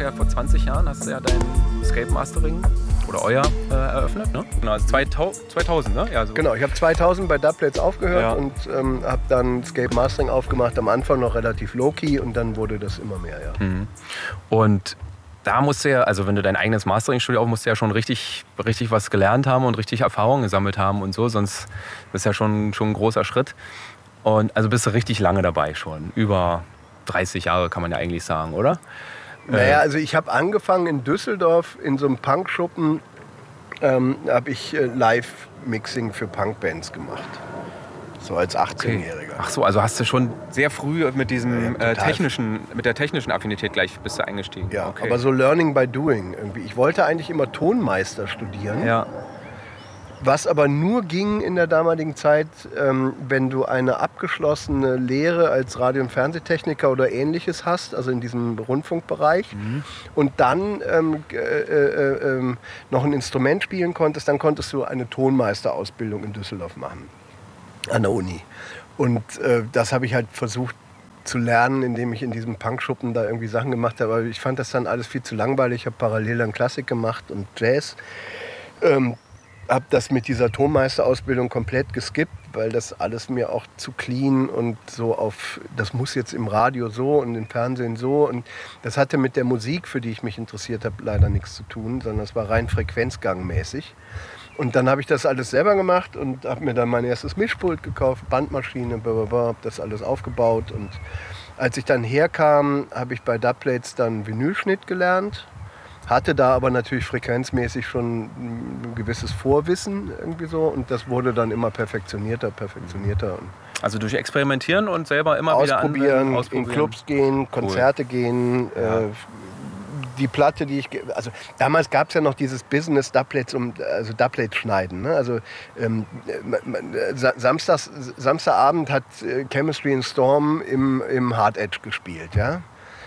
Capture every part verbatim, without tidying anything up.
ungefähr vor zwanzig Jahren hast du ja dein Escape Mastering oder euer äh, eröffnet, ne? Genau, also zweitausend, ne? Ja, so. Genau, ich habe zweitausend bei Dubplates aufgehört Ja. und ähm, habe dann Escape Mastering aufgemacht. Am Anfang noch relativ low-key und dann wurde das immer mehr, ja. Mhm. Und da musst du ja, also wenn du dein eigenes Mastering-Studio auf, musst du ja schon richtig, richtig was gelernt haben und richtig Erfahrung gesammelt haben und so, sonst ist ja schon, schon ein großer Schritt. Und also bist du richtig lange dabei schon, über dreißig Jahre kann man ja eigentlich sagen, oder? Naja, also ich habe angefangen in Düsseldorf in so einem Punkschuppen, ähm, habe ich äh, Live-Mixing für Punkbands gemacht. So als achtzehnjähriger. Ach so, also hast du schon sehr früh mit diesem Ja, äh, technischen, mit der technischen Affinität gleich bist du eingestiegen. Ja, okay. aber so Learning by Doing irgendwie. Ich wollte eigentlich immer Tonmeister studieren. Ja. Was aber nur ging in der damaligen Zeit, ähm, wenn du eine abgeschlossene Lehre als Radio- und Fernsehtechniker oder Ähnliches hast, also in diesem Rundfunkbereich, mhm. und dann ähm, äh, äh, äh, noch ein Instrument spielen konntest, dann konntest du eine Tonmeisterausbildung in Düsseldorf machen, an der Uni. Und äh, das habe ich halt versucht zu lernen, indem ich in diesem Punkschuppen da irgendwie Sachen gemacht habe. Aber ich fand das dann alles viel zu langweilig. Ich habe parallel dann Klassik gemacht und Jazz. Ähm, habe das mit dieser Tonmeisterausbildung komplett geskippt, weil das alles mir auch zu clean und so auf, das muss jetzt im Radio so und im Fernsehen so. Und das hatte mit der Musik, für die ich mich interessiert habe, leider nichts zu tun, sondern es war rein frequenzgangmäßig. Und dann habe ich das alles selber gemacht und habe mir dann mein erstes Mischpult gekauft, Bandmaschine, blablabla, habe das alles aufgebaut. Und als ich dann herkam, habe ich bei Dubplates dann Vinylschnitt gelernt. Hatte da aber natürlich frequenzmäßig schon ein gewisses Vorwissen irgendwie so und das wurde dann immer perfektionierter, perfektionierter. Also durch Experimentieren und selber immer ausprobieren, wieder anwenden, ausprobieren, in Clubs gehen, Konzerte cool. gehen, ja. äh, die Platte, die ich, also damals gab es ja noch dieses Business Dubplates, um, also Dubplates schneiden, ne? Also ähm, Samstags, Samstagabend hat äh, Chemistry and Storm im, im Hard Edge gespielt, ja,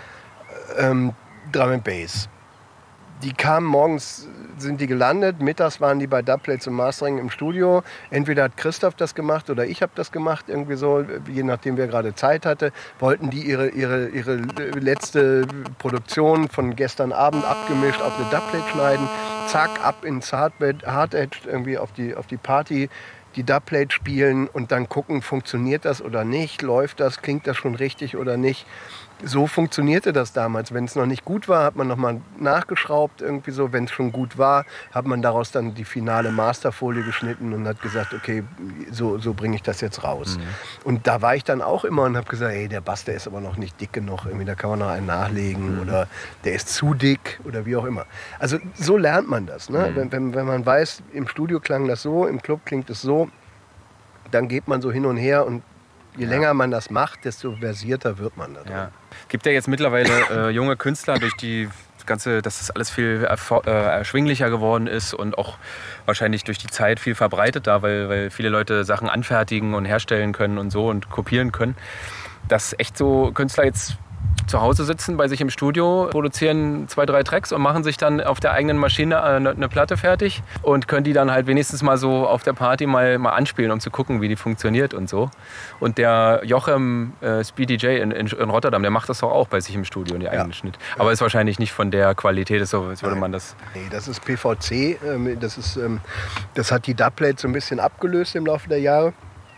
ähm, Drum and Bass. Die kamen morgens, sind die gelandet, mittags waren die bei Dubplates und Mastering im Studio. Entweder hat Christoph das gemacht oder ich habe das gemacht, irgendwie so, je nachdem wer gerade Zeit hatte. Wollten die ihre, ihre, ihre letzte Produktion von gestern Abend abgemischt auf eine Dubplate schneiden. Zack, ab ins Hardbed, Hard Edge, irgendwie auf die, auf die Party, die Dubplate spielen und dann gucken, funktioniert das oder nicht, läuft das, klingt das schon richtig oder nicht. So funktionierte das damals. Wenn es noch nicht gut war, hat man nochmal nachgeschraubt irgendwie so. Wenn es schon gut war, hat man daraus dann die finale Masterfolie geschnitten und hat gesagt, okay, so, so bringe ich das jetzt raus. Mhm. Und da war ich dann auch immer und habe gesagt, hey, der Bass, der ist aber noch nicht dick genug. Irgendwie, da kann man noch einen nachlegen mhm. oder der ist zu dick oder wie auch immer. Also so lernt man das. Ne? Mhm. Wenn, wenn, wenn man weiß, im Studio klang das so, im Club klingt es so, dann geht man so hin und her und je ja. länger man das macht, desto versierter wird man da drin. Ja. Gibt ja jetzt mittlerweile äh, junge Künstler durch die ganze, dass das alles viel äh, erschwinglicher geworden ist und auch wahrscheinlich durch die Zeit viel verbreiteter, weil, weil viele Leute Sachen anfertigen und herstellen können und so und kopieren können, dass echt so Künstler jetzt zu Hause sitzen, bei sich im Studio, produzieren zwei, drei Tracks und machen sich dann auf der eigenen Maschine eine, eine Platte fertig und können die dann halt wenigstens mal so auf der Party mal, mal anspielen, um zu gucken, wie die funktioniert und so. Und der Jochem äh, Speedy J in, in, in Rotterdam, der macht das doch auch bei sich im Studio, die eigenen ja. Schnitt. Aber ist wahrscheinlich nicht von der Qualität, so als würde man das... Nee, das ist P V C, das, ist, das hat die Dubplate so ein bisschen abgelöst im Laufe der Jahre.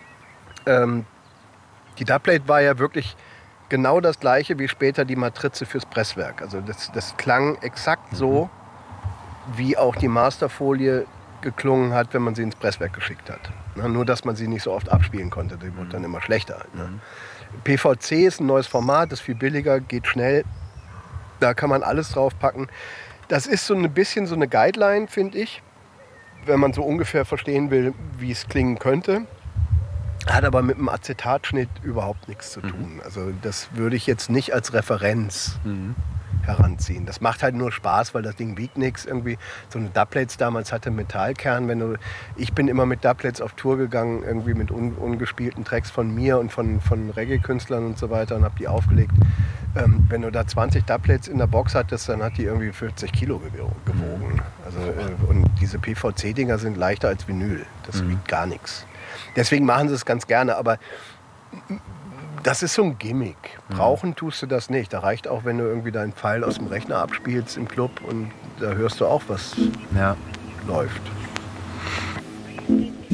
Die Dubplate war ja wirklich genau das gleiche wie später die Matrize fürs Presswerk. Also das, das klang exakt so, wie auch die Masterfolie geklungen hat, wenn man sie ins Presswerk geschickt hat. Na, nur, dass man sie nicht so oft abspielen konnte. Die wurde dann immer schlechter. Ne? Mhm. P V C ist ein neues Format, ist viel billiger, geht schnell. Da kann man alles draufpacken. Das ist so ein bisschen so eine Guideline, finde ich, wenn man so ungefähr verstehen will, wie es klingen könnte. Hat aber mit dem Acetatschnitt überhaupt nichts zu tun. Mhm. Also das würde ich jetzt nicht als Referenz mhm. heranziehen. Das macht halt nur Spaß, weil das Ding wiegt nichts. Irgendwie so eine Dubplates damals hatte Metallkern. Wenn du, ich bin immer mit Dubplates auf Tour gegangen, irgendwie mit un, ungespielten Tracks von mir und von, von Reggae-Künstlern und so weiter und habe die aufgelegt. Ähm, wenn du da zwanzig Dubplates in der Box hattest, dann hat die irgendwie vierzig Kilo gewogen. Also, äh, und diese P V C-Dinger sind leichter als Vinyl. Das mhm. wiegt gar nichts. Deswegen machen sie es ganz gerne, aber Das ist so ein Gimmick. Brauchen tust du das nicht. Da reicht auch, wenn du irgendwie deinen Pfeil aus dem Rechner abspielst im Club und da hörst du auch, was ja. läuft.